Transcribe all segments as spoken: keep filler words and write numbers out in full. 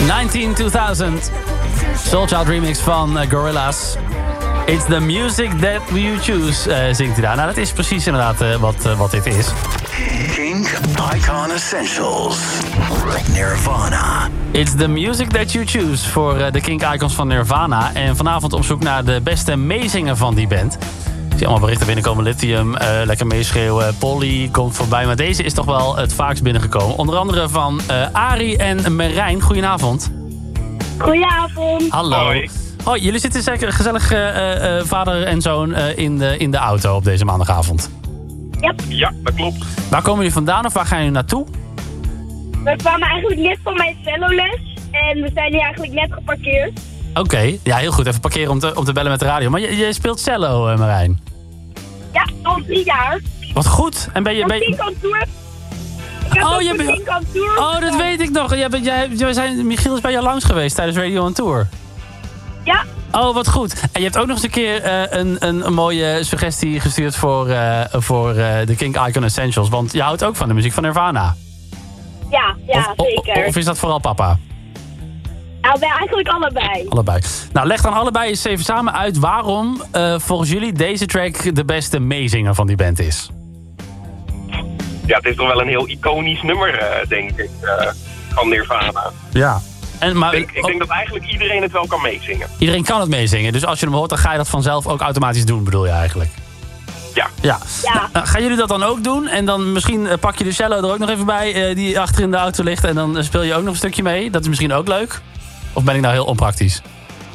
negentien tweeduizend. Soulchild remix van uh, Gorillaz. It's the music that you choose, uh, zingt hij daar. Nou, dat is precies inderdaad uh, wat, uh, wat dit is. Kink Icon Essentials. Nirvana. It's the music that you choose voor uh, de Kink Icons van Nirvana. En vanavond op zoek naar de beste meezingen van die band. Ik zie allemaal berichten binnenkomen. Lithium, uh, lekker meeschreeuwen. Polly komt voorbij. Maar deze is toch wel het vaakst binnengekomen. Onder andere van uh, Arie en Marijn. Goedenavond. Goedenavond. Hallo. Hoi. Hoi, jullie zitten zeker gezellig uh, uh, vader en zoon uh, in, de, in de auto op deze maandagavond. Yep. Ja, dat klopt. Waar komen jullie vandaan of waar gaan jullie naartoe? We kwamen eigenlijk net van mijn celloles en we zijn hier eigenlijk net geparkeerd. Oké, okay. Ja, heel goed. Even parkeren om te, om te bellen met de radio. Maar je, je speelt cello, uh, Marijn. Ja, al drie jaar. Wat goed. En ben je... Ben je... Ik heb oh, ook je bent... bent... oh, dat weet ik nog. Jij bent, jij, jij zijn... Michiel is bij jou langs geweest tijdens Radio on Tour. Ja. Oh, wat goed. En je hebt ook nog eens een keer uh, een, een, een mooie suggestie gestuurd voor, uh, voor uh, de Kink Icon Essentials. Want je houdt ook van de muziek van Nirvana. Ja, ja, of, zeker. Of, of is dat vooral papa? Nou, wij eigenlijk allebei. Allebei. Nou, leg dan allebei eens even samen uit waarom uh, volgens jullie deze track de beste meezinger van die band is. Ja, het is toch wel een heel iconisch nummer, uh, denk ik, uh, van Nirvana. Ja. En, maar, ik, ik denk dat eigenlijk iedereen het wel kan meezingen. Iedereen kan het meezingen. Dus als je hem hoort, dan ga je dat vanzelf ook automatisch doen, bedoel je eigenlijk? Ja. Ja. Ja. Uh, gaan jullie dat dan ook doen? En dan misschien uh, pak je de cello er ook nog even bij, uh, die achter in de auto ligt. En dan uh, speel je ook nog een stukje mee. Dat is misschien ook leuk. Of ben ik nou heel onpraktisch?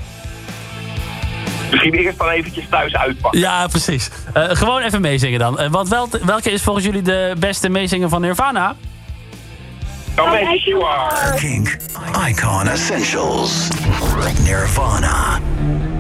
Misschien eerst dan eventjes thuis uitpakken. Ja, precies. Uh, gewoon even meezingen dan. Uh, want wel, welke is volgens jullie de beste meezinger van Nirvana? Dan weet je you are. Kink Icon Essentials. Nirvana.